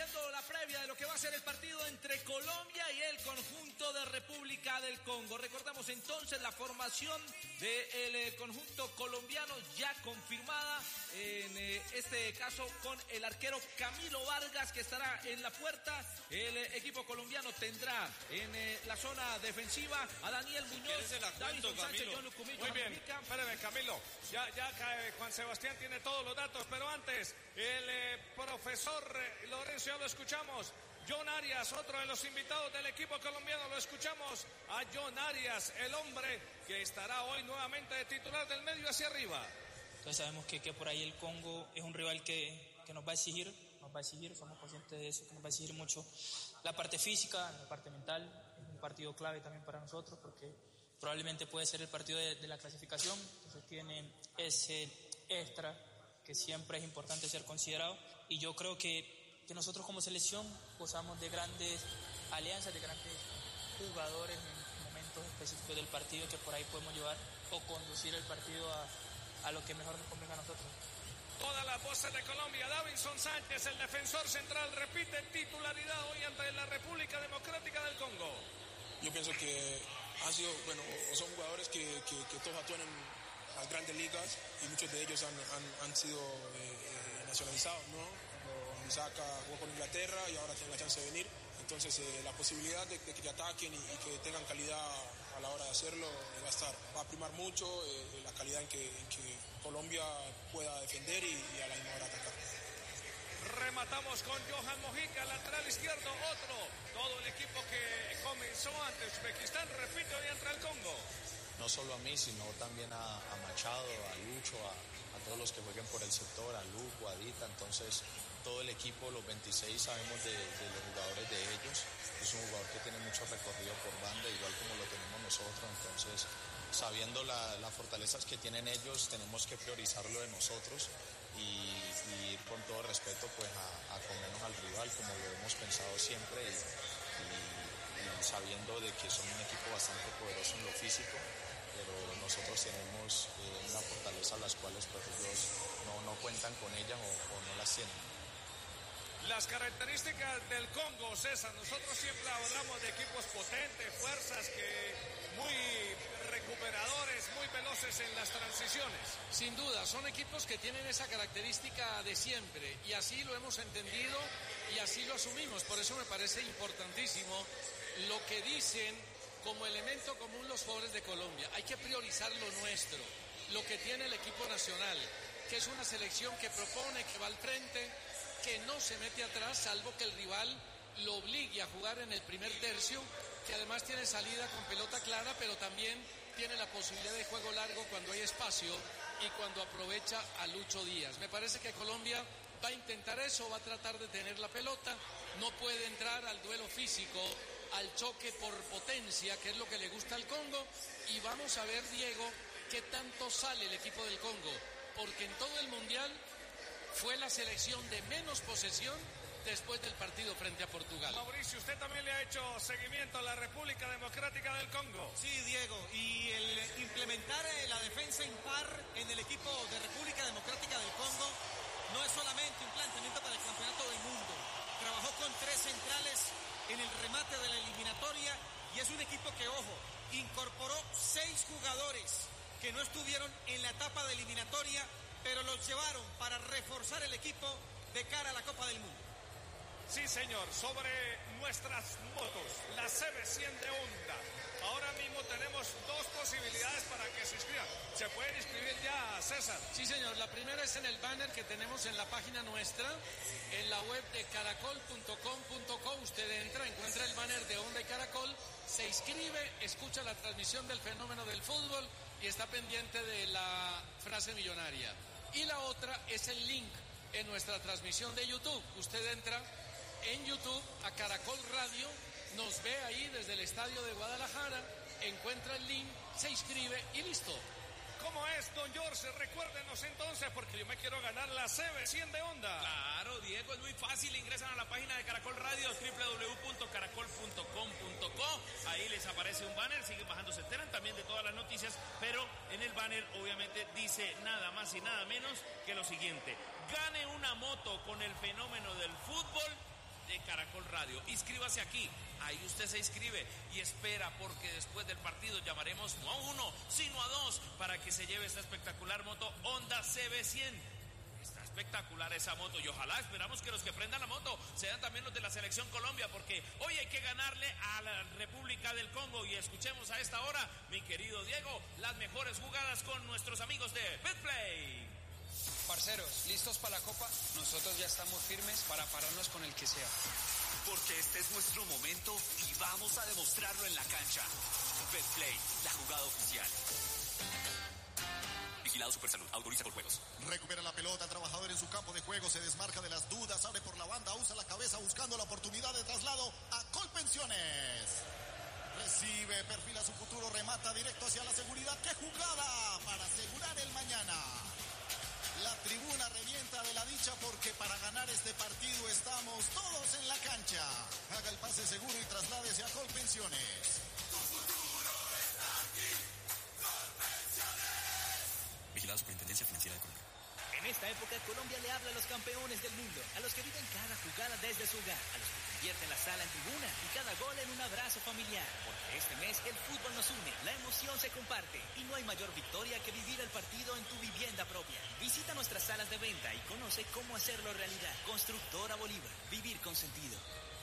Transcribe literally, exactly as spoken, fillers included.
viviendo la previa de lo que va a ser el partido entre Colombia y el conjunto de República del Congo. Recordamos entonces la formación del eh, conjunto colombiano ya confirmada, en eh, este caso con el arquero Camilo Vargas, que estará en la puerta. El eh, equipo colombiano tendrá en eh, la zona defensiva a Daniel Muñoz, Davinson Sánchez, John Lucumico. Muy bien, espérame, Camilo, ya, ya eh, Juan Sebastián tiene todos los datos, pero antes el eh, profesor eh, Lorenzo, ya lo escuchamos. John Arias, otro de los invitados del equipo colombiano, lo escuchamos a John Arias, el hombre que estará hoy nuevamente de titular del medio hacia arriba. Entonces sabemos que, que por ahí el Congo es un rival que, que nos va a exigir, nos va a exigir, somos conscientes de eso, que nos va a exigir mucho la parte física, la parte mental. Es un partido clave también para nosotros porque probablemente puede ser el partido de, de la clasificación, entonces tiene ese extra que siempre es importante ser considerado, y yo creo que que nosotros como selección gozamos de grandes alianzas, de grandes jugadores en momentos específicos del partido, que por ahí podemos llevar o conducir el partido a, a lo que mejor nos convenga a nosotros. Todas las voces de Colombia. Davinson Sánchez, el defensor central, repite titularidad hoy ante la República Democrática del Congo. Yo pienso que han sido, bueno, son jugadores que, que, que todos actúan en las grandes ligas y muchos de ellos han, han, han sido eh, nacionalizados, ¿no? Misaka jugó con Inglaterra y ahora tiene la chance de venir, entonces eh, la posibilidad de, de que ataquen y, y que tengan calidad a la hora de hacerlo eh, va a estar, va a primar mucho eh, la calidad en que, en que Colombia pueda defender y, y a la misma hora atacar. Rematamos con Johan Mojica, lateral izquierdo, otro, todo el equipo que comenzó ante Uzbekistán, repite hoy ante el Congo. No solo a mí, sino también a, a Machado, a Lucho, a, a todos los que jueguen por el sector, a Luco, a Dita. Entonces, todo el equipo, los veintiséis, sabemos de, de los jugadores de ellos. Es un jugador que tiene mucho recorrido por banda, igual como lo tenemos nosotros. Entonces, sabiendo la, las fortalezas que tienen ellos, tenemos que priorizarlo de nosotros y, y ir con todo respeto pues a, a comernos al rival, como lo hemos pensado siempre, y, y, y sabiendo de que son un equipo bastante poderoso en lo físico, pero nosotros tenemos eh, una fortaleza las cuales pues ellos no, no cuentan con ellas o, o no las tienen. Las características del Congo, César, nosotros siempre hablamos de equipos potentes, fuerzas que muy recuperadores, muy veloces en las transiciones. Sin duda, son equipos que tienen esa característica de siempre, y así lo hemos entendido y así lo asumimos. Por eso me parece importantísimo lo que dicen como elemento común los jugadores de Colombia. Hay que priorizar lo nuestro, lo que tiene el equipo nacional, que es una selección que propone, que va al frente, que no se mete atrás, salvo que el rival lo obligue a jugar en el primer tercio, que además tiene salida con pelota clara, pero también tiene la posibilidad de juego largo cuando hay espacio y cuando aprovecha a Lucho Díaz. Me parece que Colombia va a intentar eso, va a tratar de tener la pelota, no puede entrar al duelo físico, al choque por potencia, que es lo que le gusta al Congo, y vamos a ver, Diego, qué tanto sale el equipo del Congo, porque en todo el Mundial fue la selección de menos posesión después del partido frente a Portugal. Mauricio, usted también le ha hecho seguimiento a la República Democrática del Congo. Sí, Diego, y el implementar la defensa impar en el equipo de República Democrática del Congo no es solamente un planteamiento para el campeonato del mundo. Trabajó con tres centrales en el remate de la eliminatoria y es un equipo que, ojo, incorporó seis jugadores que no estuvieron en la etapa de eliminatoria, pero los llevaron para reforzar el equipo de cara a la Copa del Mundo. Sí, señor, sobre nuestras motos, la C B cien de Honda. Ahora mismo tenemos dos posibilidades para que se inscriban. ¿Se pueden inscribir ya, César? Sí, señor, la primera es en el banner que tenemos en la página nuestra, en la web de caracol punto com punto co. Usted entra, encuentra el banner de Honda y Caracol, se inscribe, escucha la transmisión del fenómeno del fútbol y está pendiente de la frase millonaria. Y la otra es el link en nuestra transmisión de YouTube. Usted entra en YouTube a Caracol Radio, nos ve ahí desde el estadio de Guadalajara, encuentra el link, se inscribe y listo. ¿Cómo es, don George? Recuérdenos entonces, porque yo me quiero ganar la C B cien de Honda. Claro, Diego, es muy fácil. Ingresan a la página de Caracol Radio, doble u doble u doble u punto caracol punto com punto co. Ahí les aparece un banner, siguen bajando, se enteran también de todas las noticias, pero en el banner obviamente dice nada más y nada menos que lo siguiente: gane una moto con el fenómeno del fútbol inscríbase aquí. Ahí usted se inscribe y espera, porque después del partido llamaremos no a uno, sino a dos, para que se lleve esta espectacular moto Honda C B cien. Está espectacular esa moto y ojalá esperamos que los que prendan la moto sean también los de la Selección Colombia, porque hoy hay que ganarle a la República del Congo. Y escuchemos a esta hora, mi querido Diego, las mejores jugadas con nuestros amigos de Betplay. Parceros, ¿listos para la Copa? Nosotros ya estamos firmes para pararnos con el que sea. Porque este es nuestro momento y vamos a demostrarlo en la cancha. Betplay, la jugada oficial. Vigilado Supersalud, autoriza por juegos. Recupera la pelota, trabajador en su campo de juego, se desmarca de las dudas, abre por la banda, usa la cabeza buscando la oportunidad de traslado a Colpensiones. Recibe, perfila su futuro, remata directo hacia la seguridad. ¡Qué jugada para asegurar el mañana! La tribuna revienta de la dicha, porque para ganar este partido estamos todos en la cancha. Haga el pase seguro y trasládese a Colpensiones. Vigilado Superintendencia Financiera de Colombia. En esta época, Colombia le habla a los campeones del mundo, a los que viven cada jugada desde su hogar, a los que convierten la sala en tribuna y cada gol en un abrazo familiar. Porque este mes el fútbol nos une, la emoción se comparte y no hay mayor victoria que vivir el partido en tu vivienda propia. Visita nuestras salas de venta y conoce cómo hacerlo realidad. Constructora Bolívar, vivir con sentido.